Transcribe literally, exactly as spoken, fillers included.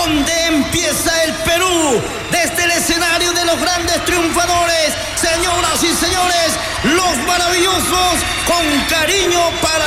donde empieza el Perú, desde el escenario de los grandes triunfadores, señoras y señores, los maravillosos, con cariño para